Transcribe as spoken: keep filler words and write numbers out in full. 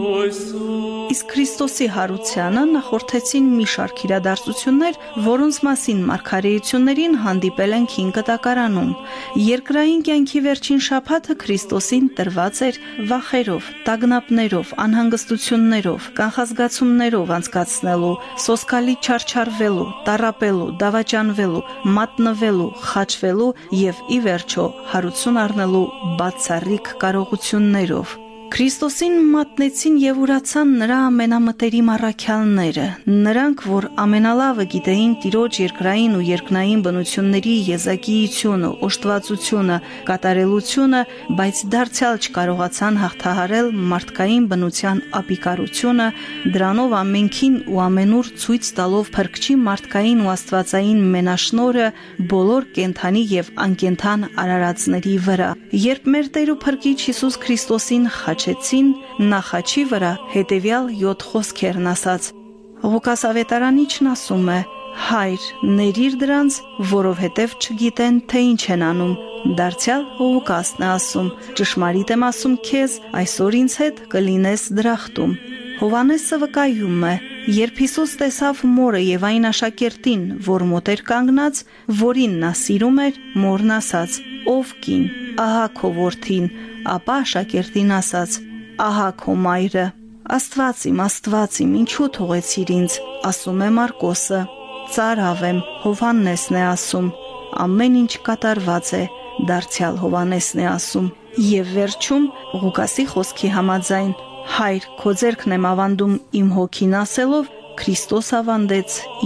Իսկ Քրիստոսի հարությանը նախորդեցին մի շարք իրադարձություններ, որոնց մասին մարգարեություններին հանդիպել ենք հին կտակարանում։ Երկրային կյանքի վերջին շաբաթը Քրիստոսին տրված էր վախերով, տագնապներով, անհանգստություններով, կանխազգացումներով անցկացնելու, սոսկալի չարչարվելու, տառապելու, դավաճանվելու, մատնվելու, խաչվելու եւ ի վերջո հարություն առնելու բացառիկ կարողություններով։ Քրիստոսին մատնեցին եւ ուրացան նրա ամենամտերիմ առաքյալները, նրանք, որ ամենալավը գիտեին Տիրոջ երկրային ու երկնային բնությունների եզակիությունը, օժտվածությունը, կատարելությունը, բայց դարձյալ չկարողացան հաղթահարել մարդկային բնության ապիկարությունը, դրանով ամենքին ու ամենուր ցույց տալով փրկչի մարդկային ու աստվածային մենաշնորհը բոլոր կենդանի եւ անկենդան արարածների վրա։ Երբ մեր Տեր ու Փրկիչ Հիսուս Քրիստոսին խաչեցին, նա խաչի վրա հետևյալ յոթ խոսքերն ասաց։ Ղուկաս ավետարանիչն ասում է. «Հայր, ներիր դրանց, որովհետև չգիտեն, թե ինչ են անում»։ Դարձյալ Ղուկասն է ասում. «Ճշմարիտ եմ ասում քեզ, այսօր ինձ հետ կլինես դրախտում»։ Հովհաննեսը վկայում է. երբ Հիսուս տեսավ մորը եւ այն աշակերտին, որ մոտ էր կանգնած, որին նա սիրում էր, մորն ասաց. «Ով կին, ահա քո որդին», ապա աշակերտին ասաց. «Ահա քո մայրը»։ Աստված իմ, Աստված իմ, ինչու թողեցիր ինձ, ասում է Մարկոսը։ Ծարավ եմ, Հովհաննեսն է ասում։ Ամեն ինչ կատարված է, դարձյալ Հովհաննեսն է ասում։ Եվ վերջում Ղուկասի խոսքի համաձայն. Հայր, քո ձեռքն եմ ավանդում իմ հոգին ասելով, Քրիստոս ավանդեց